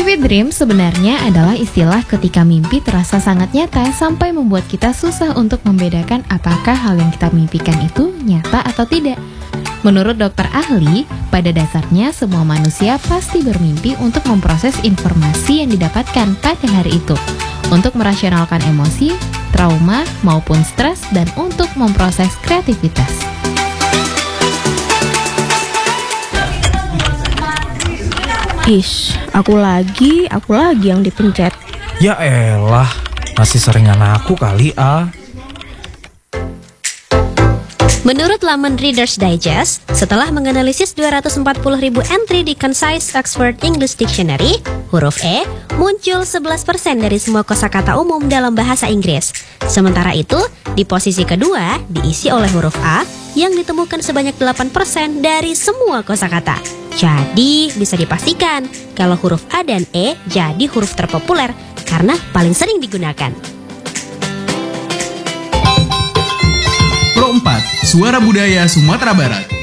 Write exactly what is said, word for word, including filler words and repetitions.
Vivid dream sebenarnya adalah istilah ketika mimpi terasa sangat nyata sampai membuat kita susah untuk membedakan apakah hal yang kita mimpikan itu nyata atau tidak. Menurut dokter ahli, pada dasarnya semua manusia pasti bermimpi untuk memproses informasi yang didapatkan pada hari itu, untuk merasionalkan emosi, trauma, maupun stres, dan untuk memproses kreativitas. Ish, aku lagi, aku lagi yang dipencet. Ya elah, masih seringan aku kali ah. Menurut laman Reader's Digest, setelah menganalisis dua ratus empat puluh ribu entry di Concise Oxford English Dictionary, huruf E muncul sebelas persen dari semua kosakata umum dalam bahasa Inggris. Sementara itu, di posisi kedua diisi oleh huruf A yang ditemukan sebanyak delapan persen dari semua kosakata. Jadi, bisa dipastikan kalau huruf A dan E jadi huruf terpopuler karena paling sering digunakan. Pro empat, Suara Budaya Sumatera Barat.